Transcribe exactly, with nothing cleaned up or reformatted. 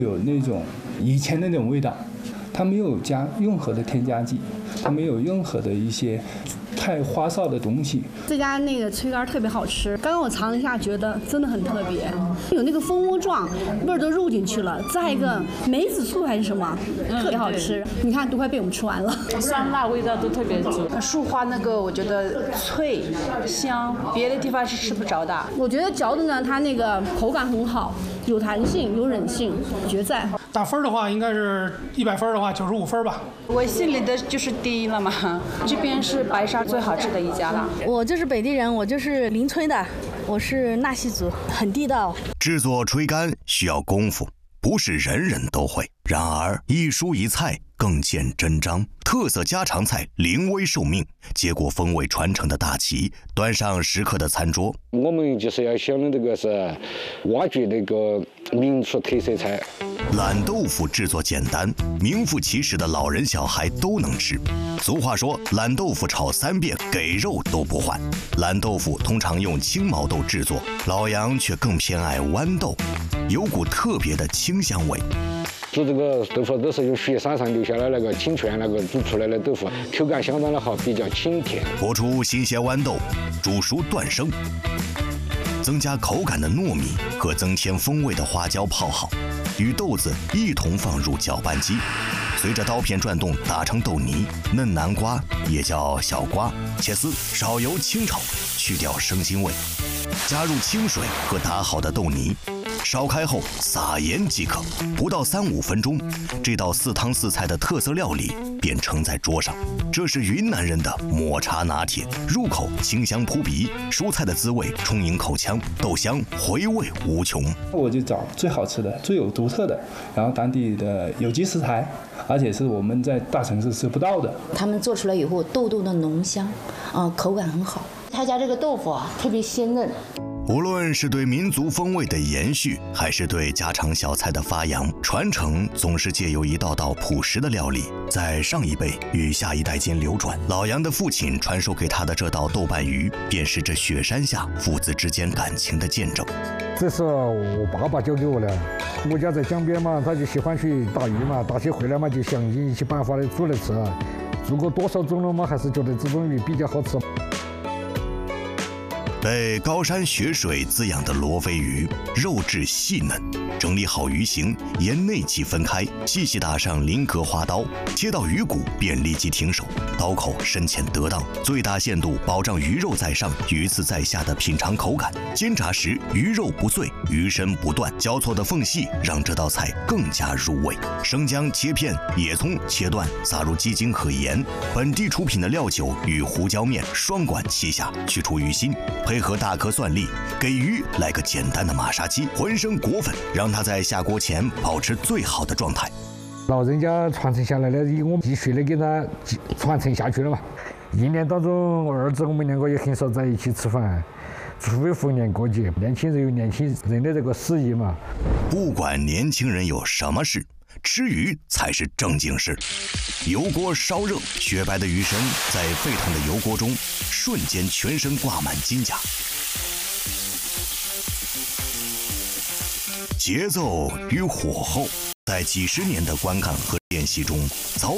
有那种以前的那种味道，它没有加任何的添加剂，它没有任何的一些太花哨的东西。 这家那个炊干特别好吃，刚刚我尝了一下，觉得真的很特别，有那个蜂窝状，味儿都入进去了。再一个梅子醋还是什么，特别好吃。你看都快被我们吃完了， 酸辣味道都特别足。 树花那个我觉得脆香，别的地方是吃不着的。 我觉得嚼的呢，它那个口感很好，有弹性，有韧性，绝在。 打分的话，应该是一百分的话，九十五分吧。 我心里的就是第一了嘛。这边是白沙最好吃的一家了。 我就是北地人，我就是临村的，我是纳西族，很地道。 制作炊干需要功夫，不是人人都会。然而一蔬一菜更见真章，特色家常菜临危受命，接过风味传承的大旗，端上食客的餐桌。 我们就是要想的这个是挖掘那个民俗特色菜。 懒豆腐制作简单，名副其实的老人小孩都能吃。俗话说，懒豆腐炒三遍，给肉都不换。懒豆腐通常用青毛豆制作，老杨却更偏爱豌豆，有股特别的清香味。 做这个豆腐都是用雪山上留下来那个清泉那个煮出来的豆腐，口感相当的好，比较清甜。 拨出新鲜豌豆，煮熟断生，增加口感的糯米和增添风味的花椒泡好，与豆子一同放入搅拌机，随着刀片转动打成豆泥。嫩南瓜也叫小瓜，切丝，少油清炒，去掉生腥味，加入清水和打好的豆泥，烧开后撒盐即可。不到三五分钟，这道四汤四菜的特色料理便盛在桌上。这是云南人的抹茶拿铁，入口清香扑鼻，蔬菜的滋味充盈口腔，豆香回味无穷。 我就找最好吃的、最有独特的，然后当地的有机食材，而且是我们在大城市吃不到的。 他们做出来以后，豆豆的浓香，啊、呃，口感很好。他家这个豆腐啊，特别鲜嫩。 无论是对民族风味的延续，还是对家常小菜的发扬传承，总是借由一道道朴实的料理，在上一辈与下一代间流转。老杨的父亲传授给他的这道豆瓣鱼，便是这雪山下父子之间感情的见证。 这是我爸爸教给我的。我家在江边嘛，他就喜欢去打鱼嘛，打起回来嘛，就想尽一切办法的煮来吃。煮过多少种了嘛，还是觉得这种鱼比较好吃。 被高山雪水滋养的罗非鱼，肉质细嫩，整理好鱼形，沿内鳍分开，细细打上菱格花刀，切到鱼骨便立即停手，刀口深浅得当，最大限度保障鱼肉在上，鱼刺在下的品尝口感。煎炸时鱼肉不碎，鱼身不断，交错的缝隙让这道菜更加入味。生姜切片，野葱切段，撒入鸡精和盐，本地出品的料酒与胡椒面双管齐下，去除鱼腥。配合大颗蒜粒，给鱼来个简单的马杀鸡，浑身裹粉，让它在下锅前保持最好的状态。 老人家传承下来的，以我们继续的给他传承下去了嘛。一年当中，我儿子我们两个也很少在一起吃饭，除非逢年过节。年轻人有年轻人的这个事业嘛。 不管年轻人有什么事，吃鱼才是正经事。油锅烧热，雪白的鱼身在沸腾的油锅中瞬间全身挂满金甲，节奏与火候在几十年的观看和练习中早